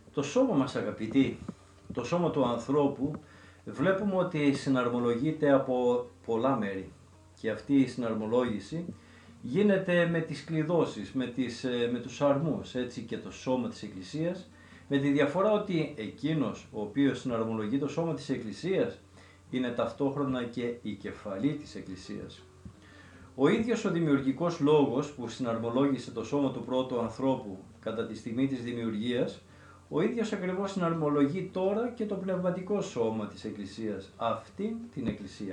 Το σώμα μας, αγαπητοί, το σώμα του ανθρώπου, βλέπουμε ότι συναρμολογείται από πολλά μέρη και αυτή η συναρμολόγηση γίνεται με τις κλειδώσεις, με τους αρμούς, έτσι και το σώμα της Εκκλησίας, με τη διαφορά ότι εκείνος ο οποίος συναρμολογεί το σώμα της Εκκλησίας είναι ταυτόχρονα και η κεφαλή της Εκκλησίας. Ο ίδιος ο δημιουργικός λόγος που συναρμολόγησε το σώμα του πρώτου ανθρώπου κατά τη στιγμή της δημιουργίας, ο ίδιος ακριβώς συναρμολογεί τώρα και το πνευματικό σώμα της Εκκλησίας, αυτή την Εκκλησία.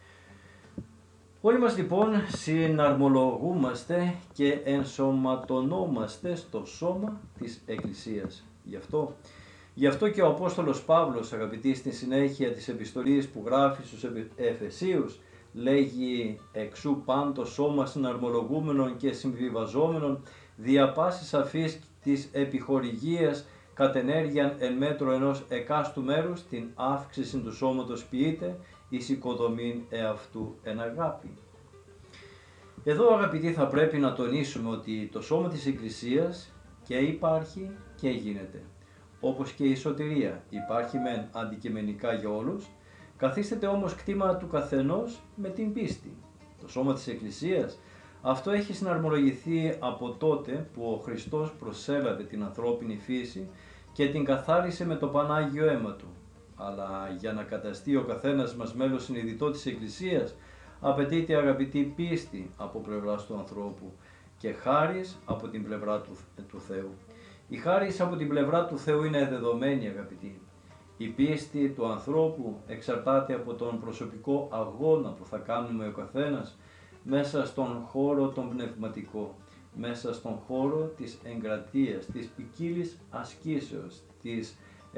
Όλοι μας λοιπόν συναρμολογούμαστε και ενσωματωνόμαστε στο σώμα της Εκκλησίας. Γι' αυτό και ο Απόστολος Παύλος, αγαπητοί, στη συνέχεια της επιστολής που γράφει στους Εφεσίους, λέγει «Εξού παν το σώμα συναρμολογούμενων και συμβιβαζόμενων δια πάσης αφής της επιχορηγίας κατ' ενέργειαν εν μέτρο ενός εκάστου μέρους την αύξηση του σώματος ποιείται εις οικοδομήν εαυτού εν αγάπη». Εδώ, αγαπητοί, θα πρέπει να τονίσουμε ότι το σώμα της Εκκλησίας και υπάρχει και γίνεται. Όπως και η σωτηρία υπάρχει μεν αντικειμενικά για όλους, καθίσταται όμως κτήμα του καθενός με την πίστη. Το σώμα της Εκκλησίας αυτό έχει συναρμολογηθεί από τότε που ο Χριστός προσέλαβε την ανθρώπινη φύση και την καθάρισε με το Πανάγιο αίμα Του. Αλλά για να καταστεί ο καθένας μας μέλος συνειδητό της Εκκλησίας, απαιτείται, αγαπητή, πίστη από πλευράς του ανθρώπου και χάρις από την πλευρά του Θεού. Η χάρις από την πλευρά του Θεού είναι δεδομένη, αγαπητοί. Η πίστη του ανθρώπου εξαρτάται από τον προσωπικό αγώνα που θα κάνουμε ο καθένας μέσα στον χώρο τον πνευματικό, μέσα στον χώρο της εγκρατείας, της ποικίλης ασκήσεως, της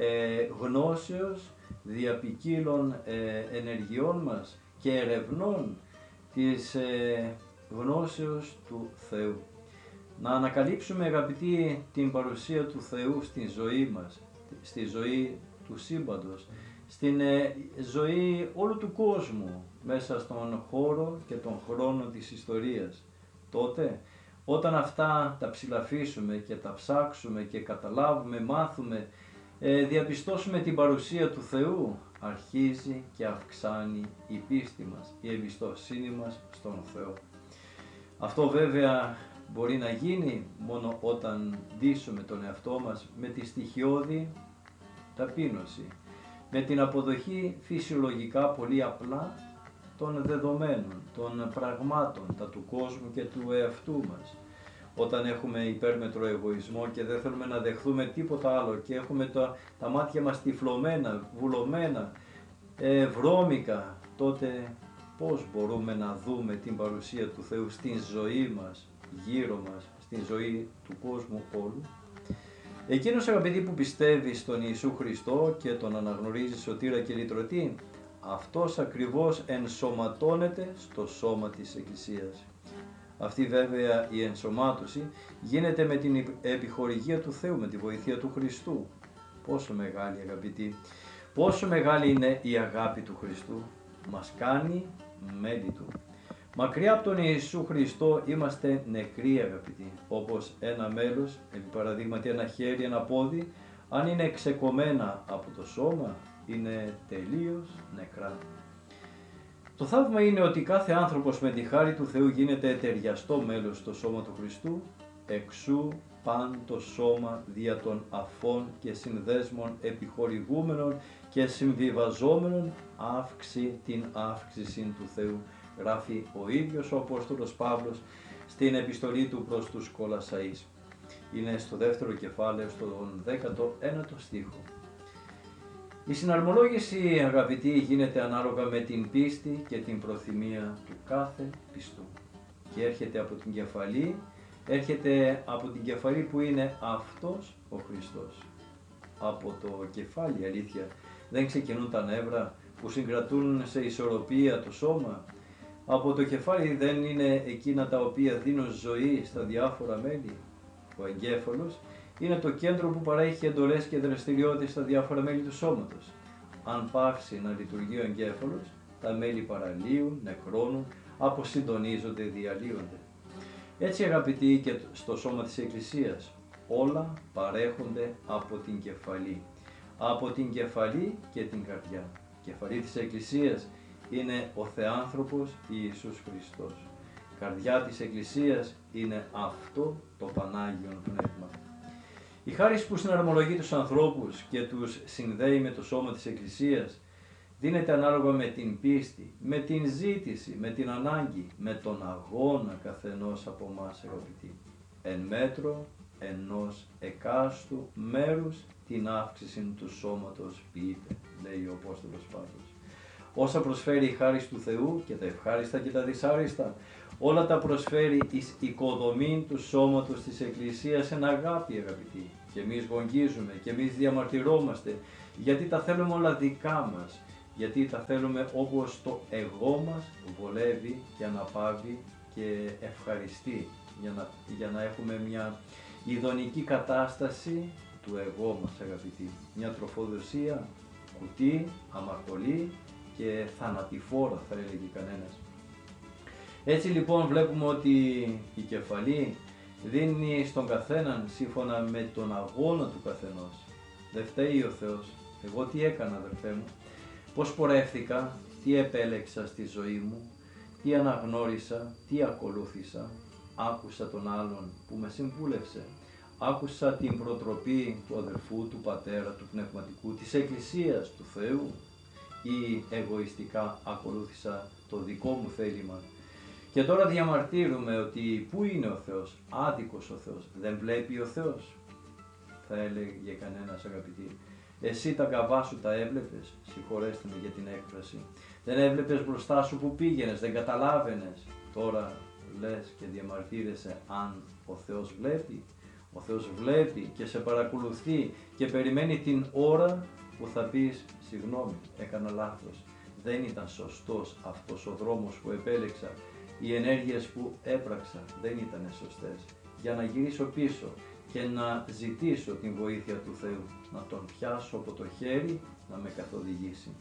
γνώσεως δια ποικίλων ενεργειών μας και ερευνών της γνώσεως του Θεού. Να ανακαλύψουμε, αγαπητοί, την παρουσία του Θεού στη ζωή μας, στη ζωή του σύμπαντος, στην ζωή όλου του κόσμου, μέσα στον χώρο και τον χρόνο της ιστορίας. Τότε, όταν αυτά τα ψηλαφίσουμε και τα ψάξουμε και καταλάβουμε, μάθουμε, διαπιστώσουμε την παρουσία του Θεού, αρχίζει και αυξάνει η πίστη μας, η εμπιστοσύνη μας στον Θεό. Αυτό βέβαια μπορεί να γίνει μόνο όταν ντύσουμε τον εαυτό μας με τη στοιχειώδη ταπείνωση, με την αποδοχή φυσιολογικά πολύ απλά των δεδομένων, των πραγμάτων, τα του κόσμου και του εαυτού μας. Όταν έχουμε υπέρμετρο εγωισμό και δεν θέλουμε να δεχθούμε τίποτα άλλο και έχουμε τα μάτια μας τυφλωμένα, βουλωμένα, βρώμικα, τότε πώς μπορούμε να δούμε την παρουσία του Θεού στην ζωή μας, γύρω μας, στην ζωή του κόσμου όλου? Εκείνος, αγαπητοί, που πιστεύει στον Ιησού Χριστό και τον αναγνωρίζει σωτήρα και λυτρωτή, αυτός ακριβώς ενσωματώνεται στο σώμα της Εκκλησίας. Αυτή βέβαια η ενσωμάτωση γίνεται με την επιχορηγία του Θεού, με τη βοήθεια του Χριστού. Πόσο μεγάλη, αγαπητοί, πόσο μεγάλη είναι η αγάπη του Χριστού, μας κάνει μέλη Του. Μακριά από τον Ιησού Χριστό είμαστε νεκροί, αγαπητοί, όπως ένα μέλος, επί παραδείγματι ένα χέρι, ένα πόδι, αν είναι ξεκομμένα από το σώμα, είναι τελείως νεκρά. Το θαύμα είναι ότι κάθε άνθρωπος με τη χάρη του Θεού γίνεται ετεριαστό μέλος στο σώμα του Χριστού, εξού παν το σώμα δια των αφών και συνδέσμων επιχορηγούμενων και συμβιβαζόμενων την αύξηση του Θεού, γράφει ο ίδιος ο Απόστολος Παύλος στην επιστολή του προς τους Κολασσαείς. Είναι στο δεύτερο κεφάλαιο, στον 19ο στίχο. Η συναρμολόγηση, αγαπητοί, γίνεται ανάλογα με την πίστη και την προθυμία του κάθε πιστού. Και έρχεται από την κεφαλή που είναι αυτός ο Χριστός. Από το κεφάλι, αλήθεια, δεν ξεκινούν τα νεύρα που συγκρατούν σε ισορροπία το σώμα. Από το κεφάλι δεν είναι εκείνα τα οποία δίνουν ζωή στα διάφορα μέλη. Ο εγκέφαλος είναι το κέντρο που παρέχει εντολές και δραστηριότητες στα διάφορα μέλη του σώματος. Αν πάυσει να λειτουργεί ο εγκέφαλος, τα μέλη παραλύουν, νεκρώνουν, αποσυντονίζονται, διαλύονται. Έτσι, αγαπητοί, και στο σώμα της Εκκλησίας, όλα παρέχονται από την κεφαλή. Από την κεφαλή και την καρδιά. Κεφαλή της Εκκλησίας είναι ο Θεάνθρωπος Ιησούς Χριστός. Καρδιά της Εκκλησίας είναι αυτό το Πανάγιον Πνεύμα. Η χάρις που συναρμολογεί τους ανθρώπους και τους συνδέει με το σώμα της Εκκλησίας δίνεται ανάλογα με την πίστη, με την ζήτηση, με την ανάγκη, με τον αγώνα καθενός από εμάς, αγαπητοί. Εν μέτρο ενός εκάστου μέρους την αύξηση του σώματος ποιείται, λέει ο Απόστολος Παύλος. Όσα προσφέρει η χάρις του Θεού και τα ευχάριστα και τα δυσάριστα, όλα τα προσφέρει εις οικοδομήν του σώματος της Εκκλησίας εν αγάπη, αγαπητοί. Και εμείς γογγίζουμε και εμείς διαμαρτυρόμαστε, γιατί τα θέλουμε όλα δικά μας, γιατί τα θέλουμε όπως το εγώ μας βολεύει και αναπαύει και ευχαριστεί, για να έχουμε μια ειδονική κατάσταση του εγώ μας, αγαπητοί. Μια τροφοδοσία, κουτί, αμαρτωλή και θανατηφόρα, θα έλεγε κανένας. Έτσι λοιπόν βλέπουμε ότι η κεφαλή δίνει στον καθέναν σύμφωνα με τον αγώνα του καθενός. Δεν φταίει ο Θεός. Εγώ τι έκανα, αδερφέ μου, πώς πορεύθηκα, τι επέλεξα στη ζωή μου, τι αναγνώρισα, τι ακολούθησα, άκουσα τον άλλον που με συμβούλευσε, άκουσα την προτροπή του αδερφού, του πατέρα, του πνευματικού, της Εκκλησίας, του Θεού, ή εγωιστικά ακολούθησα το δικό μου θέλημα. Και τώρα διαμαρτύρουμε ότι πού είναι ο Θεός, άδικος ο Θεός, δεν βλέπει ο Θεός. Θα έλεγε κανένας, αγαπητοί. Εσύ τα γκαβά σου τα έβλεπες, συγχωρέστε με για την έκφραση. Δεν έβλεπες μπροστά σου που πήγαινες, δεν καταλάβαινες. Τώρα λες και διαμαρτύρεσαι αν ο Θεός βλέπει. Ο Θεός βλέπει και σε παρακολουθεί και περιμένει την ώρα που θα πεις συγγνώμη, έκανα λάθος. Δεν ήταν σωστός αυτός ο δρόμος που επέλεξα. Οι ενέργειες που έπραξα δεν ήταν σωστές. Για να γυρίσω πίσω και να ζητήσω την βοήθεια του Θεού, να τον πιάσω από το χέρι, να με καθοδηγήσει.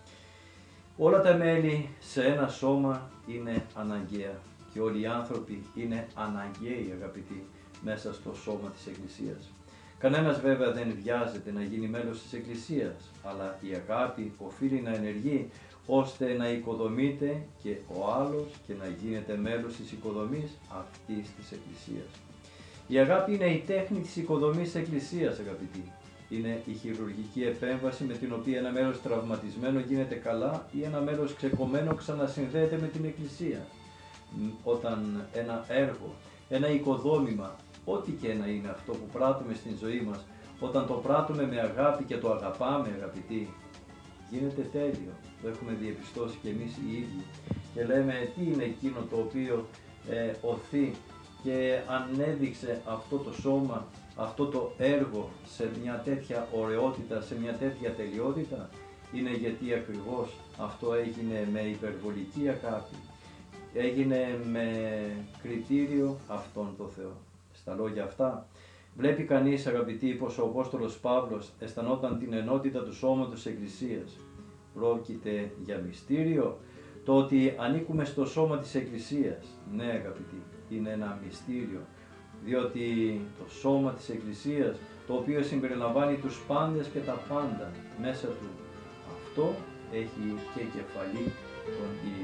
Όλα τα μέλη σε ένα σώμα είναι αναγκαία και όλοι οι άνθρωποι είναι αναγκαίοι, αγαπητοί, μέσα στο σώμα της Εκκλησίας. Κανένας βέβαια δεν βιάζεται να γίνει μέλος της Εκκλησίας, αλλά η αγάπη οφείλει να ενεργεί ώστε να οικοδομείται και ο άλλος και να γίνεται μέλος της οικοδομής αυτής της Εκκλησίας. Η αγάπη είναι η τέχνη της οικοδομής της Εκκλησίας, αγαπητοί. Είναι η χειρουργική επέμβαση με την οποία ένα μέλος τραυματισμένο γίνεται καλά ή ένα μέλος ξεκομμένο ξανασυνδέεται με την Εκκλησία. Όταν ένα έργο, ένα οικοδόμημα, ό,τι και να είναι αυτό που πράττουμε στην ζωή μας, όταν το πράττουμε με αγάπη και το αγαπάμε, αγαπητοί, γίνεται τέλειο. Το έχουμε διαπιστώσει και εμείς οι ίδιοι και λέμε τι είναι εκείνο το οποίο οθεί και ανέδειξε αυτό το σώμα, αυτό το έργο σε μια τέτοια ωραιότητα, σε μια τέτοια τελειότητα. Είναι γιατί ακριβώς αυτό έγινε με υπερβολική αγάπη, έγινε με κριτήριο αυτόν τον Θεό. Στα λόγια αυτά βλέπει κανείς, αγαπητοί, πως ο Απόστολος Παύλος αισθανόταν την ενότητα του σώματος της Εκκλησίας. Πρόκειται για μυστήριο το ότι ανήκουμε στο σώμα της Εκκλησίας. Ναι, αγαπητοί, είναι ένα μυστήριο, διότι το σώμα της Εκκλησίας, το οποίο συμπεριλαμβάνει τους πάντες και τα πάντα μέσα του, αυτό έχει και κεφαλή τον